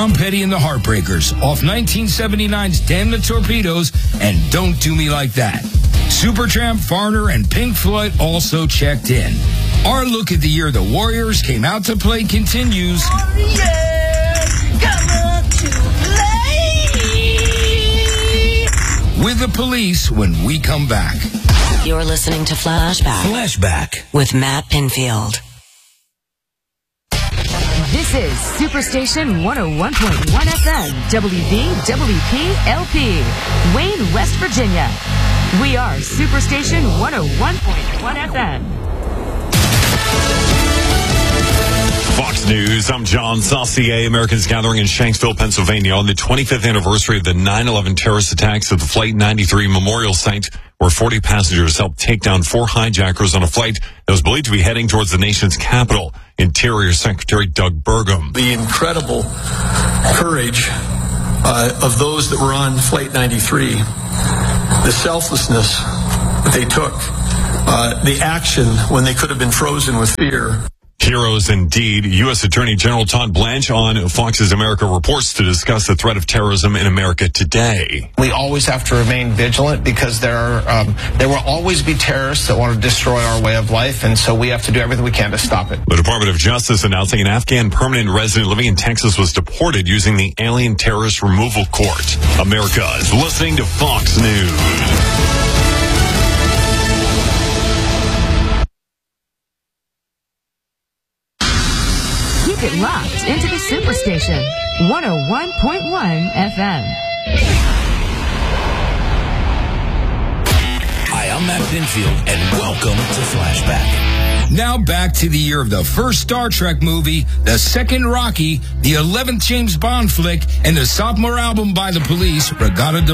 Tom Petty and the Heartbreakers off 1979's Damn the Torpedoes and Don't Do Me Like That. Supertramp, Foreigner, and Pink Floyd also checked in. Our look at the year the Warriors came out to play continues. With the Police when we come back. You're listening to Flashback with Matt Pinfield. This is Superstation 101.1 FM, WVWP-LP, Wayne, West Virginia. We are Superstation 101.1 FM. Fox News, I'm John Saucier. Americans gathering in Shanksville, Pennsylvania on the 25th anniversary of the 9/11 terrorist attacks at the Flight 93 Memorial Site, where 40 passengers helped take down 4 hijackers on a flight that was believed to be heading towards the nation's capital. Interior Secretary Doug Burgum. The incredible courage of those that were on Flight 93, the selflessness that they took, the action when they could have been frozen with fear. Heroes indeed. U.S. Attorney General Todd Blanche on Fox's America Reports to discuss the threat of terrorism in America today. We always have to remain vigilant because there will always be terrorists that want to destroy our way of life, and so we have to do everything we can to stop it. The Department of Justice announcing an Afghan permanent resident living in Texas was deported using the Alien Terrorist Removal Court. America is listening to Fox News. Keep it locked into the Superstation 101.1 FM. Hi, I'm Matt Pinfield, and welcome to Flashback. Now back to the year of the first Star Trek movie, the second Rocky, the 11th James Bond flick, and the sophomore album by the Police, Regatta de